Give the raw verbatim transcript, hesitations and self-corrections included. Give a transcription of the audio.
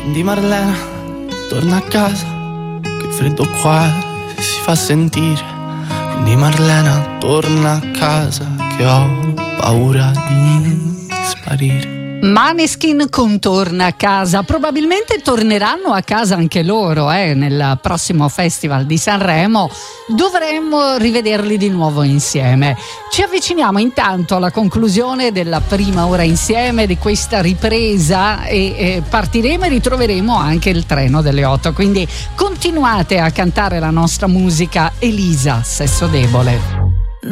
Quindi Marlena, torna a casa, che freddo qua si fa sentire. Quindi Marlena, torna a casa, che ho paura di sparire. Maneskin con Torna a casa, probabilmente torneranno a casa anche loro eh, nel prossimo Festival di Sanremo, dovremmo rivederli di nuovo insieme. Ci avviciniamo intanto alla conclusione della prima ora insieme di questa ripresa e eh, partiremo e ritroveremo anche il treno delle otto, quindi continuate a cantare la nostra musica. Elisa, Sesso debole.